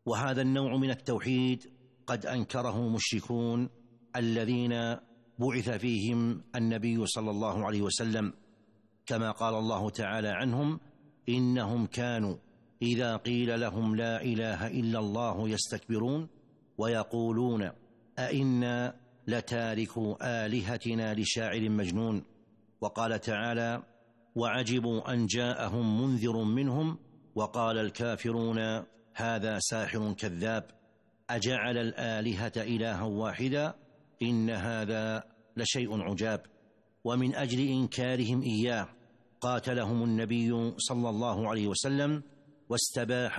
وهذا النوع من التوحيد قد أنكره مشركون الذين بعث فيهم النبي صلى الله عليه وسلم، كما قال الله تعالى عنهم: إنهم كانوا إذا قيل لهم لا إله إلا الله يستكبرون ويقولون أئنا لتاركوا آلهتنا لشاعر مجنون. وقال تعالى: وعجبوا أن جاءهم منذر منهم وقال الكافرون هذا ساحر كذاب أجعل الآلهة إلها واحدا إن هذا لشيء عجاب. ومن أجل إنكارهم إياه قاتلهم النبي صلى الله عليه وسلم واستباح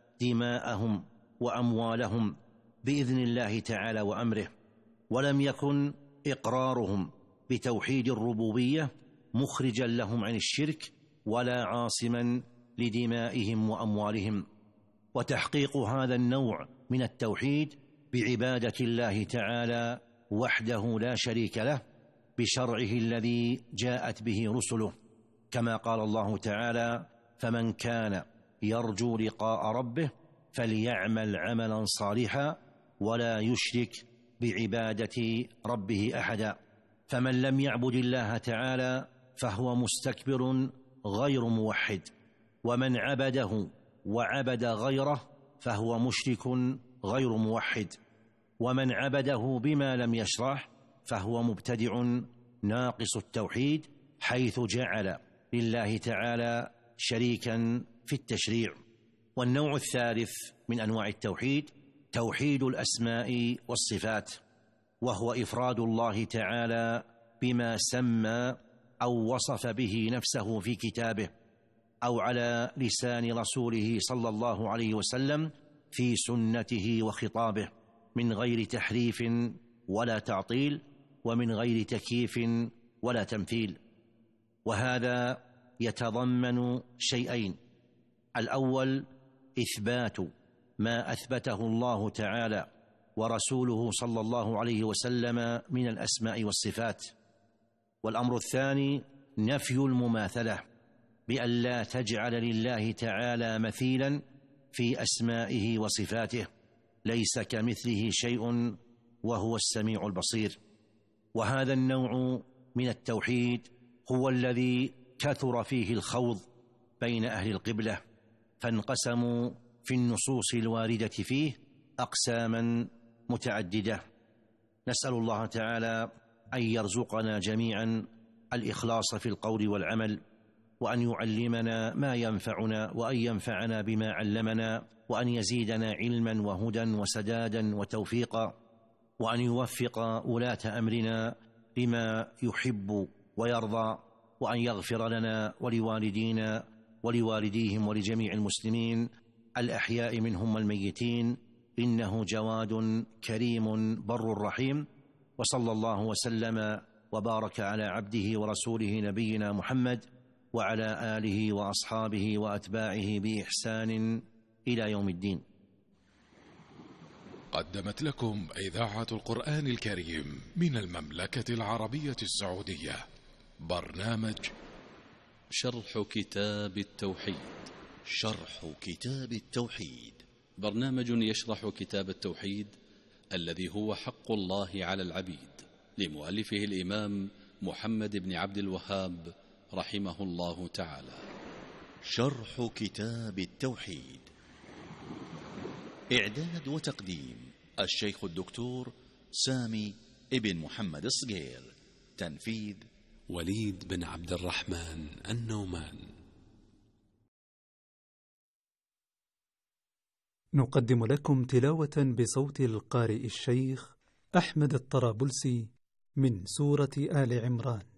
دماءهم وأموالهم بإذن الله تعالى وأمره، ولم يكن إقرارهم بتوحيد الربوبية مخرجا لهم عن الشرك ولا عاصما لدمائهم وأموالهم. وتحقيق هذا النوع من التوحيد بعبادة الله تعالى وحده لا شريك له بشرعه الذي جاءت به رسله، كما قال الله تعالى: فمن كان يرجو لقاء ربه فليعمل عملا صالحا ولا يشرك بعبادة ربه أحدا. فمن لم يعبد الله تعالى فهو مستكبر غير موحد، ومن عبده وعبد غيره فهو مشرك غير موحد، ومن عبده بما لم يشرع فهو مبتدع ناقص التوحيد، حيث جعل لله تعالى شريكا في التشريع. والنوع الثالث من أنواع التوحيد توحيد الأسماء والصفات، وهو إفراد الله تعالى بما سمى أو وصف به نفسه في كتابه أو على لسان رسوله صلى الله عليه وسلم في سنته وخطابه، من غير تحريف ولا تعطيل، ومن غير تكييف ولا تمثيل. وهذا يتضمن شيئين: الأول إثبات ما أثبته الله تعالى ورسوله صلى الله عليه وسلم من الأسماء والصفات، والأمر الثاني نفي المماثلة، بأن لا تجعل لله تعالى مثيلا في أسمائه وصفاته، ليس كمثله شيء وهو السميع البصير. وهذا النوع من التوحيد هو الذي كثر فيه الخوض بين أهل القبلة، فانقسموا في النصوص الواردة فيه أقساما متعددة. نسأل الله تعالى أن يرزقنا جميعا الإخلاص في القول والعمل، وأن يعلمنا ما ينفعنا، وأن ينفعنا بما علمنا، وأن يزيدنا علما وهدى وسدادا وتوفيقا، وأن يوفق ولاة أمرنا لما يحب ويرضى، وأن يغفر لنا ولوالدينا ولوالديهم ولجميع المسلمين الأحياء منهم والميتين، إنه جواد كريم بر رحيم. وصلى الله وسلم وبارك على عبده ورسوله نبينا محمد وعلى آله وأصحابه وأتباعه بإحسان إلى يوم الدين. قدمت لكم إذاعة القرآن الكريم من المملكة العربية السعودية برنامج شرح كتاب التوحيد. شرح كتاب التوحيد برنامج يشرح كتاب التوحيد الذي هو حق الله على العبيد، لمؤلفه الإمام محمد بن عبد الوهاب رحمه الله تعالى. شرح كتاب التوحيد، إعداد وتقديم الشيخ الدكتور سامي ابن محمد الصقير، تنفيذ وليد بن عبد الرحمن النومان. نقدم لكم تلاوة بصوت القارئ الشيخ أحمد الطرابلسي من سورة آل عمران.